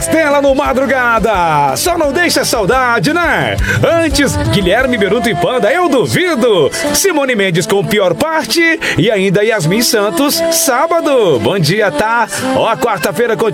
Castela no Madrugada. Só não deixa saudade, né? Antes, Guilherme Beruto e Panda, eu duvido. Simone Mendes com Pior Parte. E ainda Yasmin Santos, Sábado. Bom dia, tá? Ó, quarta-feira